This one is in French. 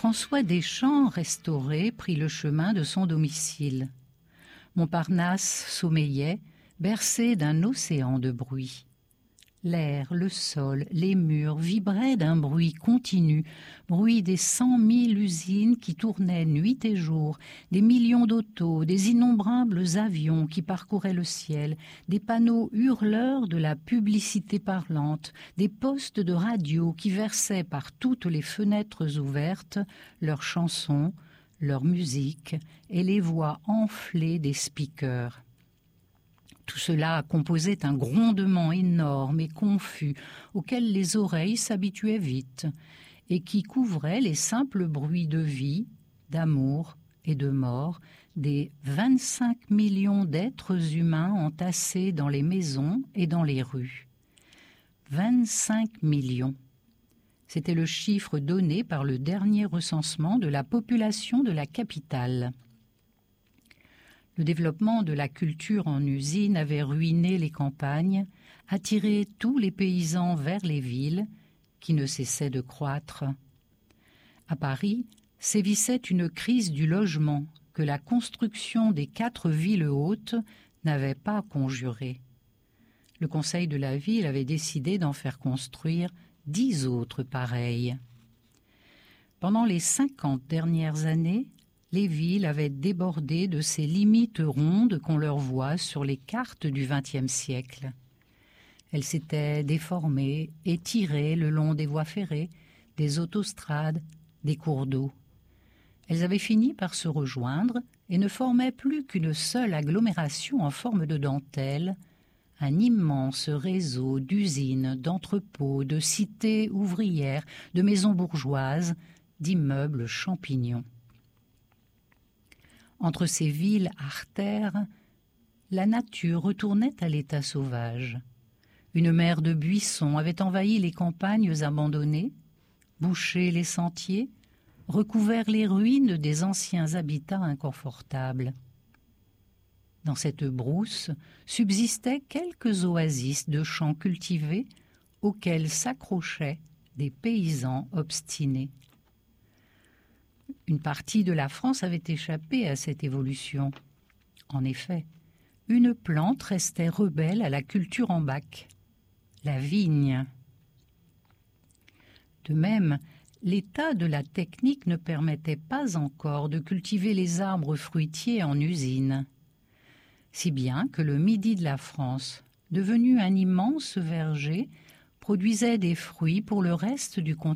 François Deschamps, restauré, prit le chemin de son domicile. Montparnasse sommeillait, bercé d'un océan de bruit. L'air, le sol, les murs vibraient d'un bruit continu, bruit des 100 000 usines qui tournaient nuit et jour, des millions d'autos, des innombrables avions qui parcouraient le ciel, des panneaux hurleurs de la publicité parlante, des postes de radio qui versaient par toutes les fenêtres ouvertes leurs chansons, leur musique et les voix enflées des speakers. Tout cela composait un grondement énorme et confus auquel les oreilles s'habituaient vite et qui couvrait les simples bruits de vie, d'amour et de mort des 25 millions d'êtres humains entassés dans les maisons et dans les rues. 25 millions. C'était le chiffre donné par le dernier recensement de la population de la capitale. Le développement de la culture en usine avait ruiné les campagnes, attiré tous les paysans vers les villes, qui ne cessaient de croître. À Paris, sévissait une crise du logement que la construction des 4 villes hautes n'avait pas conjurée. Le conseil de la ville avait décidé d'en faire construire 10 autres pareilles. Pendant les 50 dernières années, les villes avaient débordé de ces limites rondes qu'on leur voit sur les cartes du XXe siècle. Elles s'étaient déformées, étirées le long des voies ferrées, des autostrades, des cours d'eau. Elles avaient fini par se rejoindre et ne formaient plus qu'une seule agglomération en forme de dentelle, un immense réseau d'usines, d'entrepôts, de cités ouvrières, de maisons bourgeoises, d'immeubles champignons. Entre ces villes artères, la nature retournait à l'état sauvage. Une mer de buissons avait envahi les campagnes abandonnées, bouché les sentiers, recouvert les ruines des anciens habitats inconfortables. Dans cette brousse subsistaient quelques oasis de champs cultivés auxquels s'accrochaient des paysans obstinés. Une partie de la France avait échappé à cette évolution. En effet, une plante restait rebelle à la culture en bac, la vigne. De même, l'état de la technique ne permettait pas encore de cultiver les arbres fruitiers en usine, si bien que le midi de la France, devenu un immense verger, produisait des fruits pour le reste du continent.